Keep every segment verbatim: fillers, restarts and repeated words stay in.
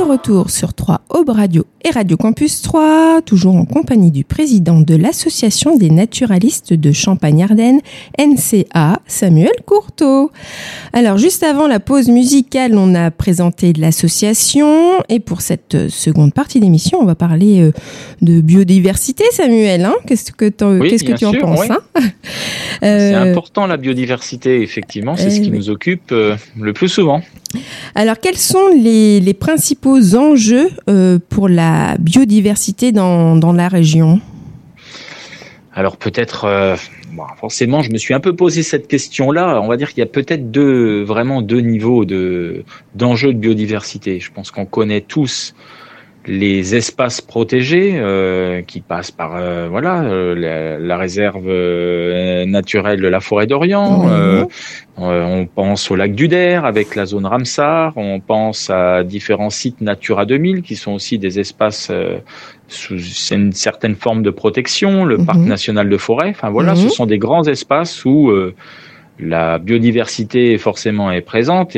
retour sur trois Aube Radio et Radio Campus trois, toujours en compagnie du président de l'Association des naturalistes de Champagne-Ardenne, N C A, Samuel Courteau. Alors, juste avant la pause musicale, on a présenté l'association et pour cette seconde partie d'émission, on va parler de biodiversité, Samuel. Hein, qu'est-ce que, oui, qu'est-ce que tu sûr, en penses oui. hein C'est euh... important la biodiversité, effectivement, c'est euh, ce qui oui. nous occupe euh, le plus souvent. Alors, quels sont les, les principaux enjeux euh, pour la biodiversité dans, dans la région ? Alors, peut-être, euh, bon, forcément, je me suis un peu posé cette question-là. On va dire qu'il y a peut-être deux, vraiment deux niveaux de, d'enjeux de biodiversité. Je pense qu'on connaît tous les espaces protégés euh, qui passent par euh, voilà euh, la, la réserve euh, naturelle de la forêt d'Orient. Mmh. Euh, on pense au lac du Der avec la zone Ramsar. On pense à différents sites Natura deux mille qui sont aussi des espaces euh, sous une certaine forme de protection. Le mmh. parc national de forêt. Enfin voilà, mmh. ce sont des grands espaces où euh, la biodiversité forcément est présente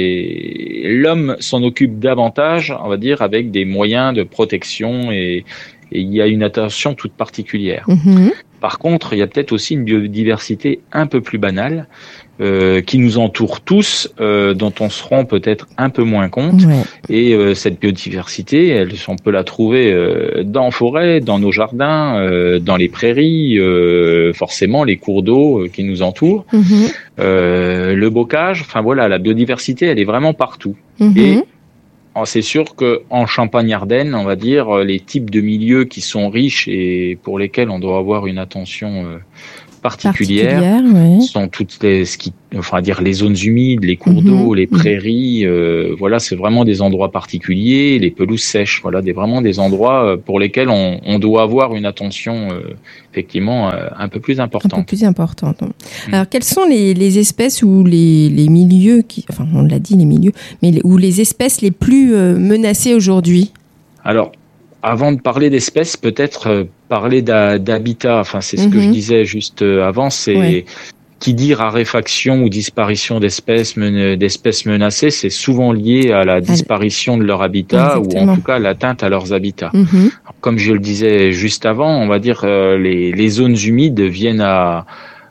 et l'homme s'en occupe davantage, on va dire, avec des moyens de protection et, et il y a une attention toute particulière. Mmh. Par contre, il y a peut-être aussi une biodiversité un peu plus banale euh, qui nous entoure tous, euh, dont on se rend peut-être un peu moins compte. Ouais. Et euh, cette biodiversité, elle, on peut la trouver euh, dans la forêt, dans nos jardins, euh, dans les prairies, euh, forcément les cours d'eau euh, qui nous entourent, mmh. euh, le bocage. Enfin voilà, la biodiversité, elle est vraiment partout. Mmh. Et c'est sûr qu'en Champagne-Ardenne, on va dire, les types de milieux qui sont riches et pour lesquels on doit avoir une attention euh, particulière, particulière oui. sont toutes les, ce qui, enfin dire les zones humides, les cours mmh, d'eau, les prairies. Euh, voilà, c'est vraiment des endroits particuliers, les pelouses sèches. Voilà, des vraiment des endroits pour lesquels on, on doit avoir une attention euh, effectivement euh, un peu plus importante. Un peu plus importante. Mmh. Alors, quelles sont les, les espèces ou les, les milieux qui, enfin, on l'a dit les milieux, mais les, ou les espèces les plus euh, menacées aujourd'hui ? Alors. Avant de parler d'espèces, peut-être euh, parler d'a, d'habitat. Enfin, c'est ce mmh. que je disais juste euh, avant. C'est ouais. qui dit raréfaction ou disparition d'espèces, men- d'espèces menacées, c'est souvent lié à la disparition de leur habitat Exactement. Ou en tout cas à l'atteinte à leurs habitats. Mmh. Alors, comme je le disais juste avant, on va dire euh, les, les zones humides viennent à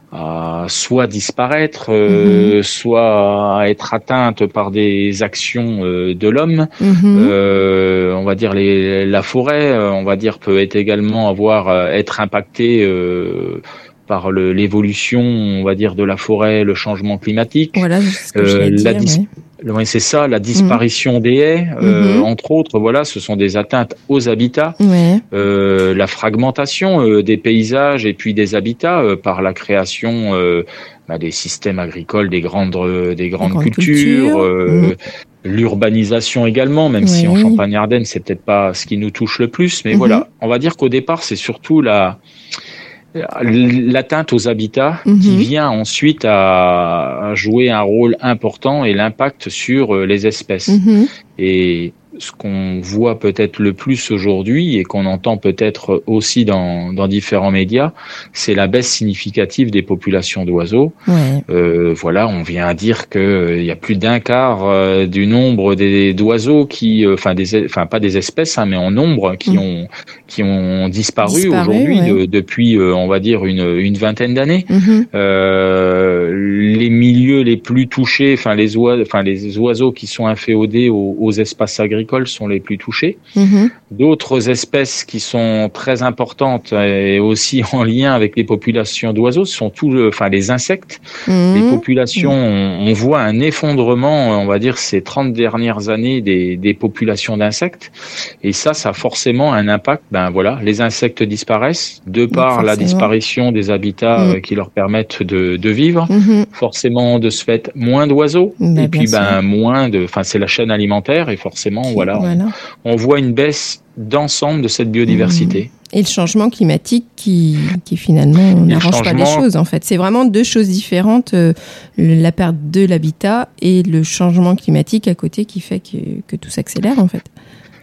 à soit disparaître, euh, mmh. soit à être atteinte par des actions euh, de l'homme. Mmh. Euh, on va dire les, la forêt, on va dire peut être également avoir être impactée euh, par le, l'évolution, on va dire de la forêt, le changement climatique. Voilà, c'est ce que euh, je la dire, dis- oui. Oui, c'est ça, la disparition mmh. des haies, euh, mmh. entre autres, voilà, ce sont des atteintes aux habitats, ouais. euh, la fragmentation euh, des paysages et puis des habitats euh, par la création euh, bah, des systèmes agricoles, des grandes, euh, des grandes, grandes cultures, cultures. Euh, mmh. l'urbanisation également, même oui. si en Champagne-Ardenne, c'est peut-être pas ce qui nous touche le plus, mais mmh. voilà, on va dire qu'au départ, c'est surtout la l'atteinte aux habitats mmh. qui vient ensuite à jouer un rôle important et l'impact sur les espèces. Mmh. Et ce qu'on voit peut-être le plus aujourd'hui et qu'on entend peut-être aussi dans, dans différents médias, c'est la baisse significative des populations d'oiseaux. Ouais. Euh, voilà, on vient à dire que euh, il y a plus d'un quart euh, du nombre des d'oiseaux qui, enfin euh, des, enfin pas des espèces, hein, mais en nombre qui mmh. ont qui ont disparu, disparu aujourd'hui ouais. de, depuis, euh, on va dire une une vingtaine d'années. Mmh. Euh, les milieux les plus touchés, enfin les oiseaux, enfin les oiseaux qui sont inféodés aux, aux espaces agricoles sont les plus touchés. Mmh. D'autres espèces qui sont très importantes et aussi en lien avec les populations d'oiseaux sont tous, le, enfin les insectes. Mmh. Les populations, on, on voit un effondrement, on va dire ces trente dernières années des, des populations d'insectes. Et ça, ça a forcément un impact. Ben voilà, les insectes disparaissent de par la disparition des habitats mmh. qui leur permettent de, de vivre. Mmh. Forcément, de ce fait, moins d'oiseaux. Ben, et puis ben sûr. moins de, enfin c'est la chaîne alimentaire et forcément. Voilà, voilà. On, on voit une baisse d'ensemble de cette biodiversité. Et le changement climatique qui, qui finalement n'arrange changement... pas les choses, en fait. C'est vraiment deux choses différentes, euh, la perte de l'habitat et le changement climatique à côté qui fait que, que tout s'accélère, en fait.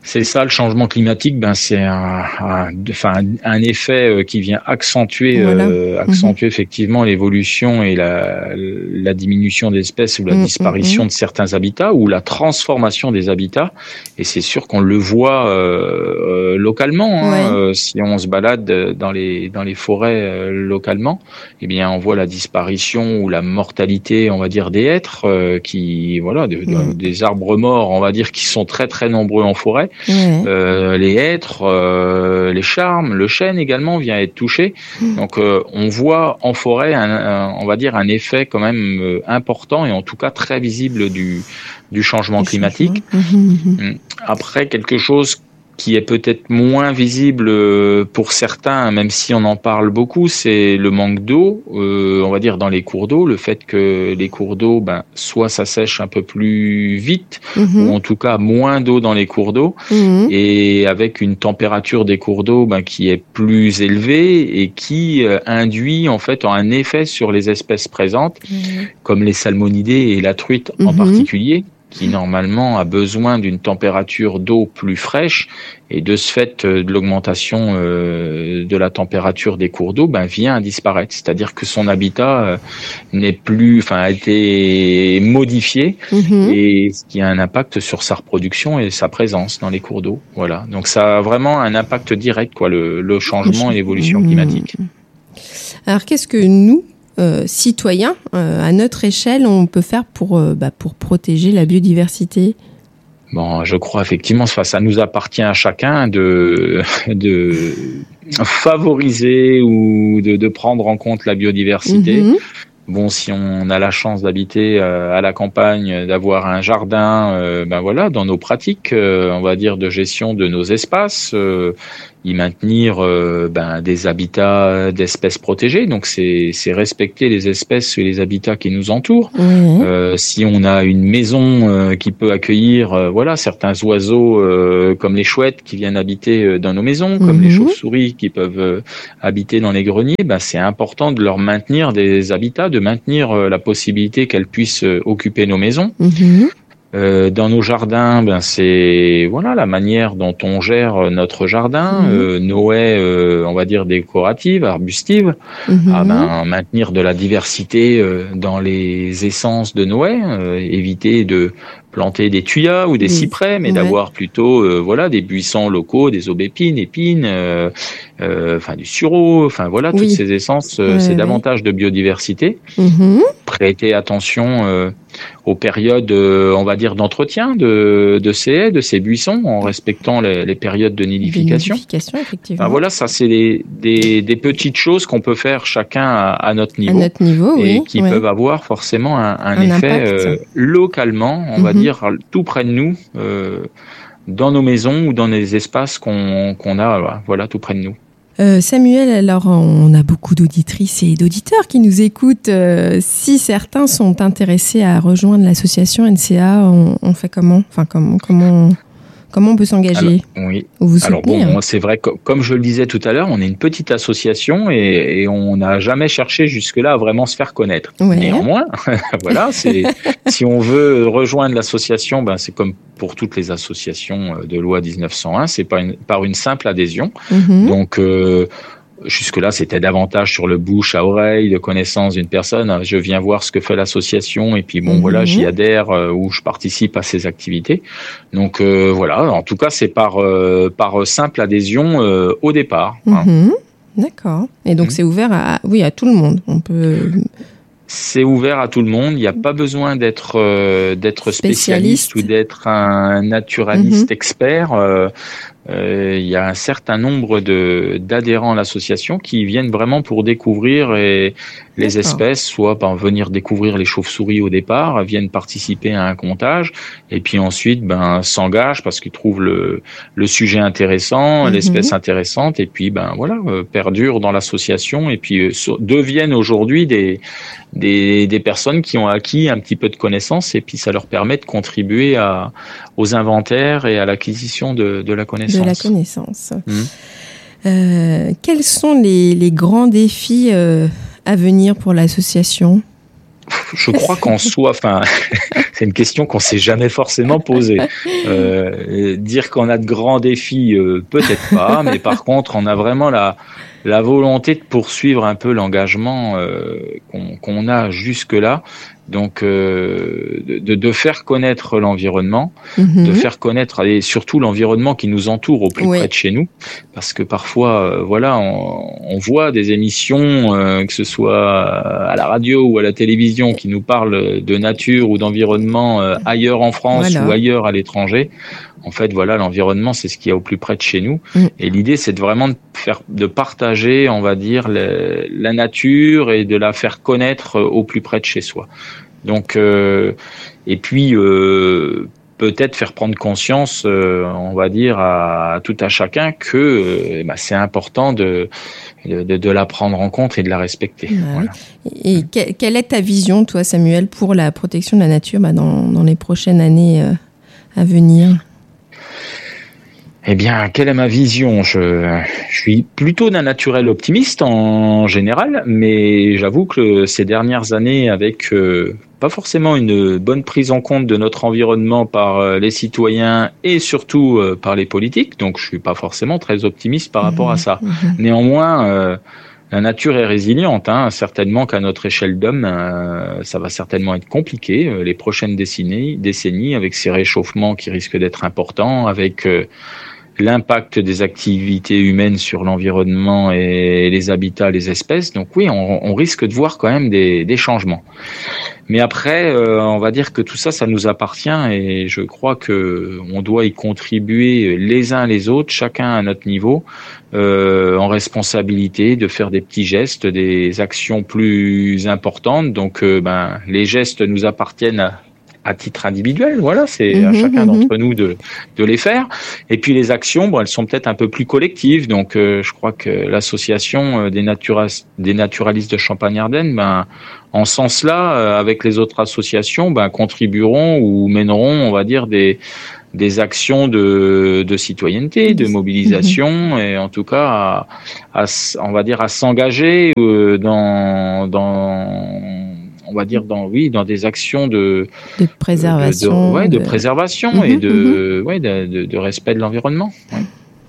C'est ça, le changement climatique, ben c'est un, un, enfin, un effet qui vient accentuer, voilà. euh, accentuer mmh. effectivement l'évolution et la, la diminution des espèces ou la mmh, disparition mmh. de certains habitats ou la transformation des habitats. Et c'est sûr qu'on le voit euh, euh, localement. Hein, ouais. euh, si on se balade dans les dans les forêts euh, localement, eh bien on voit la disparition ou la mortalité, on va dire, des hêtres euh, qui, voilà, de, mmh. des arbres morts, on va dire, qui sont très très nombreux en forêt. Mmh. Euh, les hêtres, euh, les charmes, le chêne également vient être touché. Mmh. Donc euh, on voit en forêt, un, un, on va dire, un effet quand même euh, important et en tout cas très visible du, du changement le climatique. Changement. Mmh. Après, quelque chose qui est peut-être moins visible pour certains, même si on en parle beaucoup, c'est le manque d'eau, euh, on va dire dans les cours d'eau, le fait que les cours d'eau, ben, soit ça sèche un peu plus vite, mmh. ou en tout cas moins d'eau dans les cours d'eau, mmh. et avec une température des cours d'eau ben, qui est plus élevée et qui euh, induit en fait un effet sur les espèces présentes, mmh. comme les salmonidés et la truite mmh. en particulier, qui normalement a besoin d'une température d'eau plus fraîche, et de ce fait de l'augmentation euh, de la température des cours d'eau ben vient à disparaître, c'est-à-dire que son habitat euh, n'est plus, enfin a été modifié, mmh. et ce qui a un impact sur sa reproduction et sa présence dans les cours d'eau. Voilà, donc ça a vraiment un impact direct, quoi, le, le changement et l'évolution climatique. Alors qu'est-ce que nous Euh, citoyens, euh, à notre échelle, on peut faire pour, euh, bah, pour protéger la biodiversité? Bon, je crois effectivement, ça, ça nous appartient à chacun de, de favoriser ou de, de prendre en compte la biodiversité. Mmh. Bon, si on a la chance d'habiter euh, à la campagne, d'avoir un jardin, euh, ben voilà, dans nos pratiques, euh, on va dire, de gestion de nos espaces, euh, y maintenir euh, ben, des habitats d'espèces protégées. Donc, c'est, c'est respecter les espèces et les habitats qui nous entourent. Mmh. Euh, si on a une maison euh, qui peut accueillir, euh, voilà, certains oiseaux euh, comme les chouettes qui viennent habiter dans nos maisons, comme mmh. les chauves-souris qui peuvent euh, habiter dans les greniers, ben, c'est important de leur maintenir des habitats, de maintenir euh, la possibilité qu'elles puissent euh, occuper nos maisons. Mmh. Euh, dans nos jardins, ben c'est voilà la manière dont on gère notre jardin, mmh. euh, nos haies, euh, on va dire décoratives, arbustives, mmh. à ben maintenir de la diversité euh, dans les essences de nos haies, euh, éviter de planter des thuyas ou des oui. cyprès, mais ouais. d'avoir plutôt euh, voilà des buissons locaux, des aubépines, épines, euh, euh, enfin du sureau, enfin voilà oui. toutes ces essences, euh, ouais, c'est ouais. davantage de biodiversité. Mmh. Prêter attention euh, aux périodes, euh, on va dire, d'entretien de, de ces haies, de ces buissons, en respectant les, les périodes de nidification. De nidification, effectivement. Enfin, voilà, ça c'est des, des, des petites choses qu'on peut faire chacun à, à notre niveau, à notre niveau, et oui, qui ouais. peuvent avoir forcément un, un, un effet euh, localement, on mm-hmm. va dire, tout près de nous, euh, dans nos maisons ou dans les espaces qu'on, qu'on a, voilà, tout près de nous. Euh, Samuel, alors on a beaucoup d'auditrices et d'auditeurs qui nous écoutent. Euh, si certains sont intéressés à rejoindre l'association N C A, on, on fait comment ? Enfin, comment, comment, comment on peut s'engager ? Alors, oui. Ou vous Alors soutenir ? bon, c'est vrai que comme je le disais tout à l'heure, on est une petite association et, et on n'a jamais cherché jusque-là à vraiment se faire connaître. Ouais. Néanmoins, voilà, c'est si on veut rejoindre l'association, ben c'est comme pour toutes les associations de loi dix-neuf cent un, c'est par une, par une simple adhésion. Mmh. Donc, euh, jusque-là, c'était davantage sur le bouche à oreille, de connaissance d'une personne. Je viens voir ce que fait l'association et puis bon, mmh. voilà, j'y adhère euh, ou je participe à ses activités. Donc, euh, voilà, en tout cas, c'est par, euh, par simple adhésion euh, au départ. Mmh. Hein. D'accord. Et donc, mmh. c'est ouvert à, oui, à tout le monde. On peut... C'est ouvert à tout le monde. Il n'y a pas besoin d'être euh, d'être spécialiste, spécialiste ou d'être un naturaliste mmh. expert. Euh, euh, il y a un certain nombre de d'adhérents à l'association qui viennent vraiment pour découvrir et les D'accord. espèces, soit par venir découvrir les chauves-souris au départ, viennent participer à un comptage, et puis ensuite ben s'engagent parce qu'ils trouvent le le sujet intéressant, mmh. l'espèce intéressante, et puis ben voilà euh, perdurent dans l'association et puis euh, so, deviennent aujourd'hui des des des personnes qui ont acquis un petit peu de connaissances, et puis ça leur permet de contribuer à aux inventaires et à l'acquisition de de la connaissance. De la connaissance. Mmh. Euh, quels sont les les grands défis euh, à venir pour l'association ? je crois qu'en soi, enfin, c'est une question qu'on s'est jamais forcément posée. Euh, dire qu'on a de grands défis, euh, peut-être pas, mais par contre, on a vraiment la la volonté de poursuivre un peu l'engagement euh, qu'on, qu'on a jusque-là. Donc, euh, de, de faire connaître l'environnement, mmh. de faire connaître et surtout l'environnement qui nous entoure au plus oui. près de chez nous, parce que parfois, euh, voilà, on, on voit des émissions, euh, que ce soit à la radio ou à la télévision, qui nous parlent de nature ou d'environnement euh, ailleurs en France voilà. ou ailleurs à l'étranger. En fait, voilà, l'environnement, c'est ce qu'il y a au plus près de chez nous. Mmh. Et l'idée, c'est de vraiment de faire, de partager, on va dire, le, la nature et de la faire connaître au plus près de chez soi. Donc, euh, et puis euh, peut-être faire prendre conscience, euh, on va dire, à, à tout à chacun que euh, bah, c'est important de, de, de la prendre en compte et de la respecter. Ouais. Voilà. Et que, quelle est ta vision, toi, Samuel, pour la protection de la nature bah, dans, dans les prochaines années euh, à venir ? Eh bien, quelle est ma vision ? je, je suis plutôt d'un naturel optimiste en général, mais j'avoue que ces dernières années, avec euh, pas forcément une bonne prise en compte de notre environnement par euh, les citoyens et surtout euh, par les politiques, donc je suis pas forcément très optimiste par rapport mmh, à ça. Mmh. Néanmoins, euh, la nature est résiliente, hein, certainement qu'à notre échelle d'homme, euh, ça va certainement être compliqué euh, les prochaines décennies, décennies, avec ces réchauffements qui risquent d'être importants, avec euh, l'impact des activités humaines sur l'environnement et les habitats, les espèces. Donc oui, on, on risque de voir quand même des, des changements. Mais après, euh, on va dire que tout ça, ça nous appartient et je crois que on doit y contribuer les uns les autres, chacun à notre niveau, euh, en responsabilité, de faire des petits gestes, des actions plus importantes. Donc, euh, ben, les gestes nous appartiennent à à titre individuel, voilà, c'est mmh, à chacun mmh. d'entre nous de de les faire. Et puis les actions, bon, elles sont peut-être un peu plus collectives. Donc, euh, je crois que l'association des naturas, des naturalistes de Champagne-Ardenne, ben, en ce sens-là, euh, avec les autres associations, ben, contribueront ou mèneront, on va dire, des des actions de de citoyenneté, de mobilisation, mmh. et en tout cas, à, à on va dire, à s'engager euh, dans dans on va dire dans oui dans des actions de de préservation, de, de, ouais, de, de... préservation mmh, et de, mmh. ouais, de, de de respect de l'environnement. Ouais.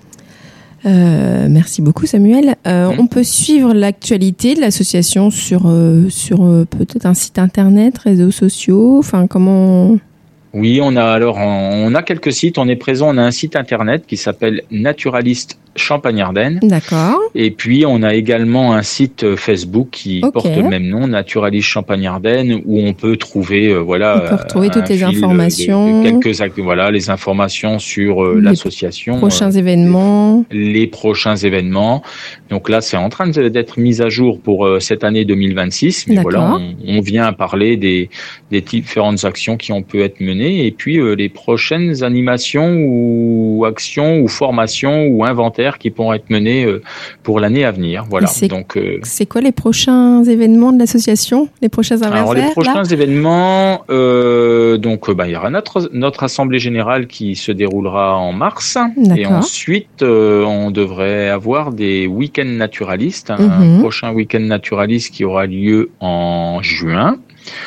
Euh, merci beaucoup Samuel. Euh, mmh. On peut suivre l'actualité de l'association sur euh, sur euh, peut-être un site internet, réseaux sociaux. Enfin comment? Oui, on a alors on a quelques sites. On est présent. On a un site internet qui s'appelle Naturaliste Champagne-Ardenne. D'accord. Et puis on a également un site Facebook qui okay. porte le même nom, Naturaliste Champagne-Ardenne, où on peut trouver euh, voilà. On peut retrouver toutes les informations. De, de quelques voilà les informations sur euh, les l'association. Prochains euh, événements. Les, les prochains événements. Donc là, c'est en train d'être mis à jour pour euh, cette année deux mille vingt-six. Mais D'accord. voilà, on, on vient parler des des différentes actions qui ont pu être menées et puis euh, les prochaines animations ou actions ou formations ou inventaires qui pourront être menés euh, pour l'année à venir. Voilà. C'est, donc euh, c'est quoi les prochains événements de l'association, les prochains inventaires? Alors les prochains là événements, euh, donc bah il y aura notre notre assemblée générale qui se déroulera en mars. D'accord. Et ensuite euh, on devrait avoir des week-ends naturalistes, mm-hmm. un prochain week-end naturaliste qui aura lieu en juin.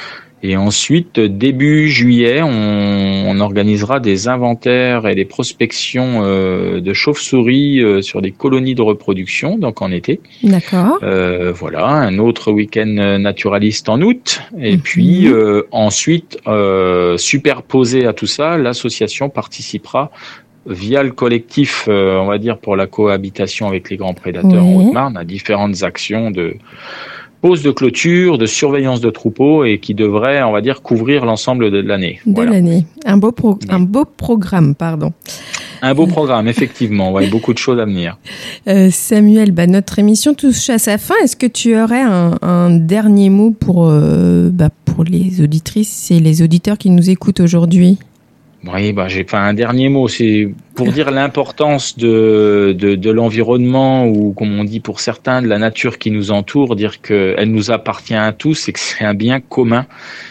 Et ensuite, début juillet, on, on organisera des inventaires et des prospections euh, de chauves-souris euh, sur des colonies de reproduction, donc en été. D'accord. Euh, voilà, un autre week-end naturaliste en août. Et mmh. puis euh, ensuite, euh, superposé à tout ça, l'association participera via le collectif, euh, on va dire, pour la cohabitation avec les grands prédateurs oui. en Haute-Marne, à différentes actions de pose de clôture, de surveillance de troupeaux et qui devrait, on va dire, couvrir l'ensemble de l'année. De voilà. l'année. Un beau, pro- un beau programme, pardon. Un beau programme, effectivement. Ouais, beaucoup de choses à venir. Euh, Samuel, bah, notre émission touche à sa fin. Est-ce que tu aurais un, un dernier mot pour, euh, bah, pour les auditrices et les auditeurs qui nous écoutent aujourd'hui ? Oui, bah, j'ai pas un dernier mot. C'est pour dire l'importance de, de, de l'environnement ou, comme on dit pour certains, de la nature qui nous entoure, dire qu'elle nous appartient à tous et que c'est un bien commun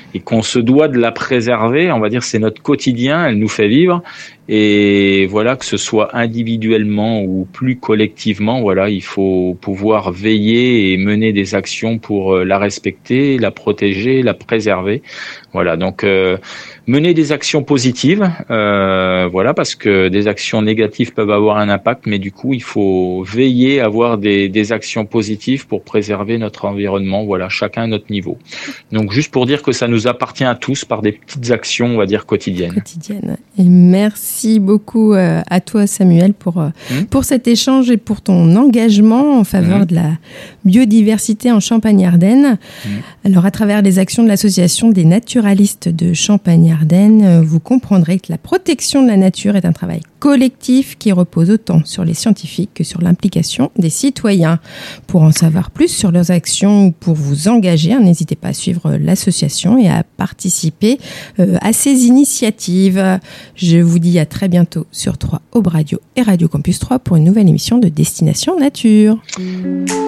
et qu'on se doit de la préserver. On va dire c'est notre quotidien, elle nous fait vivre. Et voilà, que ce soit individuellement ou plus collectivement, voilà, il faut pouvoir veiller et mener des actions pour la respecter, la protéger, la préserver. Voilà, donc euh, mener des actions positives, euh, voilà, parce que des actions négatives peuvent avoir un impact, mais du coup, il faut veiller à avoir des, des actions positives pour préserver notre environnement. Voilà, chacun à notre niveau. Donc, juste pour dire que ça nous appartient à tous par des petites actions, on va dire quotidiennes. Quotidiennes. Et merci beaucoup euh, à toi, Samuel, pour euh, mmh. pour cet échange et pour ton engagement en faveur mmh. de la biodiversité en Champagne-Ardenne. Mmh. Alors, à travers les actions de l'association des naturalistes de Champagne-Ardenne, vous comprendrez que la protection de la nature est un travail collectif qui repose autant sur les scientifiques que sur l'implication des citoyens. Pour en savoir plus sur leurs actions ou pour vous engager, n'hésitez pas à suivre l'association et à participer à ces initiatives. Je vous dis à très bientôt sur trois Aube Radio et Radio Campus trois pour une nouvelle émission de Destination Nature.